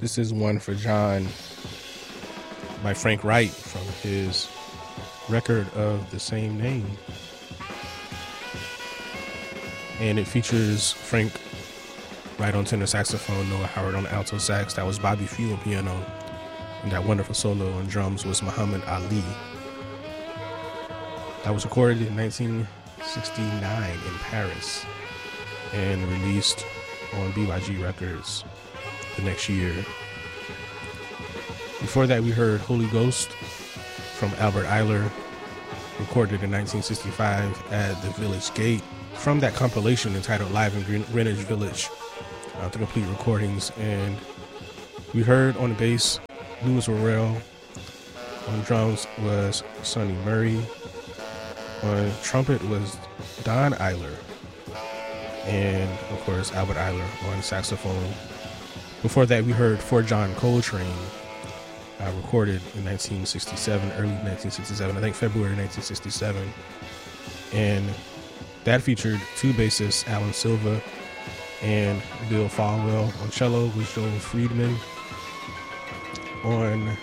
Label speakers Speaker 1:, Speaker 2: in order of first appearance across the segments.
Speaker 1: This is One for John by Frank Wright from his record of the same name. And it features Frank Wright on tenor saxophone, Noah Howard on alto sax. That was Bobby Few on piano. And that wonderful solo on drums was Muhammad Ali. That was recorded in 1969 in Paris and released on BYG Records the next year. Before that, we heard Holy Ghost from Albert Ayler, recorded in 1965 at the Village Gate, from that compilation entitled Live in Greenwich Village, the complete recordings. And we heard on the bass Louis Worrell, on drums was Sonny Murray, on trumpet was Don Ayler, and of course Albert Ayler on saxophone. Before that, we heard For John Coltrane, recorded in 1967, early 1967, I think February 1967. And that featured two bassists, Alan Silva and Bill Falwell. On cello was Joel Friedman. On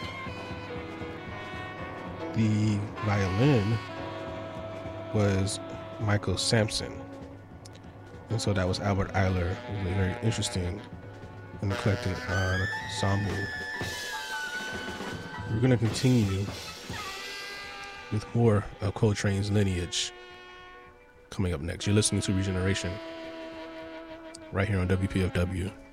Speaker 1: the violin was Michael Sampson. And so that was Albert Ayler. It was a very interesting and eclectic ensemble. We're going to continue with more of Coltrane's lineage coming up next. You're listening to Regeneration right here on WPFW.